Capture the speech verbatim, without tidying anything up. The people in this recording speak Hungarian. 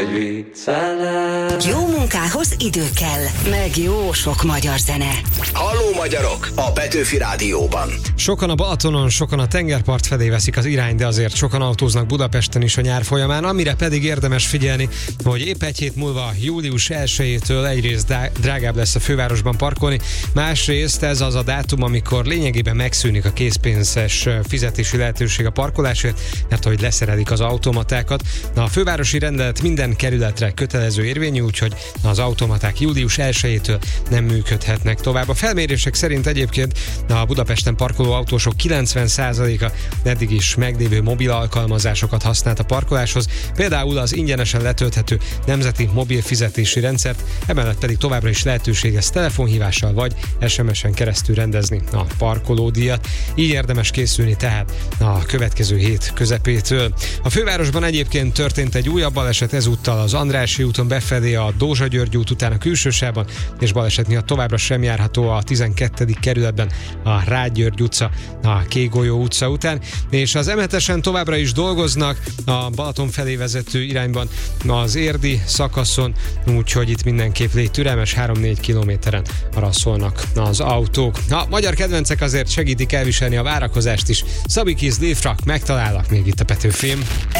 vagy viccelek. Jó munkához idő kell, meg jó sok magyar zene. Halló magyarok! A Petőfi Rádióban. Sokan a Balatonon, sokan a tengerpart felé veszik az irányt, de azért sokan autóznak Budapesten is a nyár folyamán, amire pedig érdemes figyelni, hogy épp egy hét múlva július elsejétől egyrészt drágább lesz a fővárosban parkolni, másrészt ez az a dátum, amikor lényegében megszűnik a készpénzes fizetési lehetőség a parkolásért, mert hogy leszerelik az automatákat. A fővárosi rendelet minden kerületre kötelező érvényű, úgyhogy az automaták július elsejétől nem működhetnek tovább. A felmérések szerint egyébként a Budapesten parkoló autósok kilencven százaléka eddig is meglévő mobil alkalmazásosokat használt a parkoláshoz, például az ingyenesen letölthető nemzeti mobil fizetési rendszert, emellett pedig továbbra is lehetőséges telefonhívással vagy es em es-en keresztül rendezni a parkolódíjat. Így érdemes készülni tehát a következő hét közepétől. A fővárosban egyébként történt egy újabb baleset, ezúttal az Andrássy úton befelé a Dózsa-György út után a külsősávban, és baleset miatt továbbra sem járható a tizenkettedik kerületben a Rád György utca, a Kégolyó utca után, és az em hetesen továbbra is dolgoznak a Balaton felé vezető irányban az érdi szakaszon, úgyhogy itt mindenképp légy türelmes, három-négy kilométeren rasszolnak az autók. A magyar kedvencek azért segítik elviselni a várakozást is. Szabi Kiss, Lévfrak, megtalállak még itt a Petőfin.